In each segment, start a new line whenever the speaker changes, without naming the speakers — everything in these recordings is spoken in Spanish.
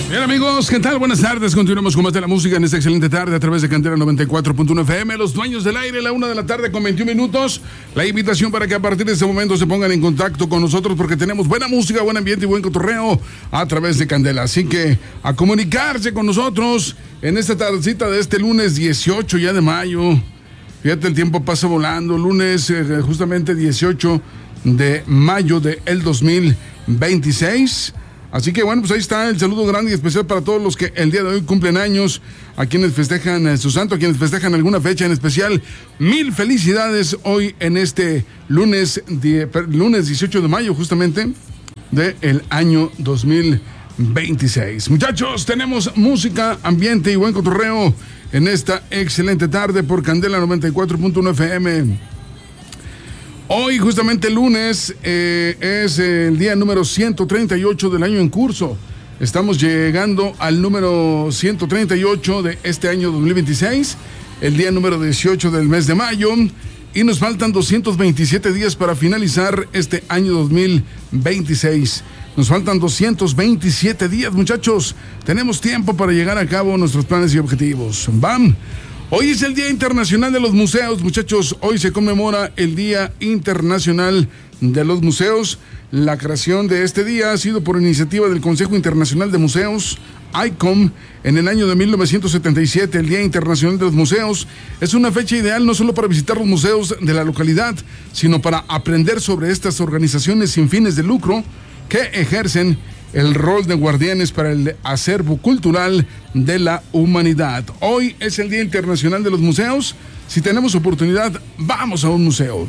Bien, amigos, ¿qué tal? Buenas tardes. Continuamos con más de la música en esta excelente tarde a través de Candela 94.1 FM. Los dueños del aire, la 1:00 con 21 minutos. La invitación para que a partir de este momento se pongan en contacto con nosotros porque tenemos buena música, buen ambiente y buen cotorreo a través de Candela. Así que a comunicarse con nosotros en esta tardecita de este lunes 18 ya de mayo. Fíjate, el tiempo pasa volando. Lunes justamente 18 de mayo del 2026. Así que bueno, pues ahí está el saludo grande y especial para todos los que el día de hoy cumplen años, a quienes festejan su santo, a quienes festejan alguna fecha en especial. Mil felicidades hoy en este lunes 18 de mayo justamente del año 2026. Muchachos, tenemos música, ambiente y buen cotorreo en esta excelente tarde por Candela 94.1 FM. Hoy, justamente lunes, es el día número 138 del año en curso. Estamos llegando al número 138 de este año 2026, el día número 18 del mes de mayo, y nos faltan 227 días para finalizar este año 2026. Nos faltan 227 días, muchachos. Tenemos tiempo para llegar a cabo nuestros planes y objetivos. ¡Bam! Hoy es el Día Internacional de los Museos, muchachos. Hoy se conmemora el Día Internacional de los Museos. La creación de este día ha sido por iniciativa del Consejo Internacional de Museos, ICOM, en el año de 1977. El Día Internacional de los Museos es una fecha ideal no solo para visitar los museos de la localidad, sino para aprender sobre estas organizaciones sin fines de lucro que ejercen el rol de guardianes para el acervo cultural de la humanidad. Hoy es el Día Internacional de los Museos. Si tenemos oportunidad, vamos a un museo.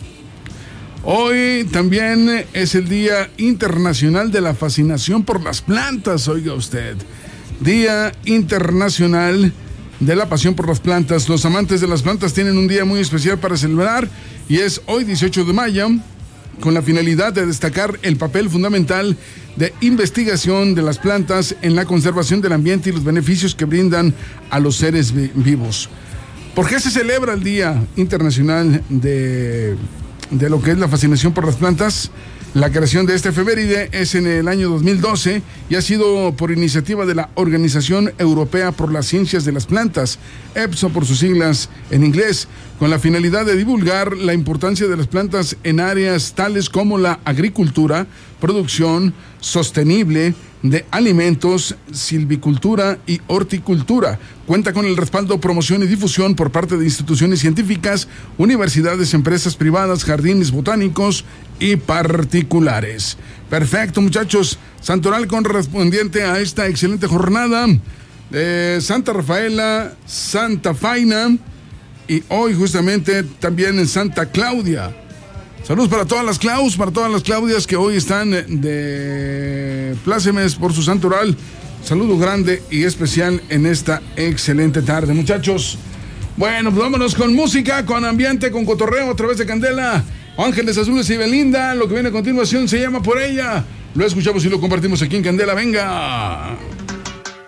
Hoy también es el Día Internacional de la Fascinación por las Plantas, oiga usted. Día Internacional de la Pasión por las Plantas. Los amantes de las plantas tienen un día muy especial para celebrar y es hoy 18 de mayo, con la finalidad de destacar el papel fundamental de investigación de las plantas en la conservación del ambiente y los beneficios que brindan a los seres vivos. ¿Por qué se celebra el Día Internacional de lo que es la fascinación por las plantas? La creación de este efeméride es en el año 2012 y ha sido por iniciativa de la Organización Europea por las Ciencias de las Plantas, EPSO por sus siglas en inglés, con la finalidad de divulgar la importancia de las plantas en áreas tales como la agricultura, producción sostenible de alimentos, silvicultura y horticultura. Cuenta con el respaldo, promoción y difusión por parte de instituciones científicas, universidades, empresas privadas, jardines botánicos y particulares. Perfecto, muchachos. Santoral correspondiente a esta excelente jornada de Santa Rafaela, Santa Faina y hoy justamente también en Santa Claudia. Saludos para todas las Claudias que hoy están de plácemes por su santoral. Saludo grande y especial en esta excelente tarde, muchachos. Bueno, pues vámonos con música, con ambiente, con cotorreo a través de Candela. Ángeles Azules y Belinda, lo que viene a continuación se llama Por Ella. Lo escuchamos y lo compartimos aquí en Candela. ¡Venga!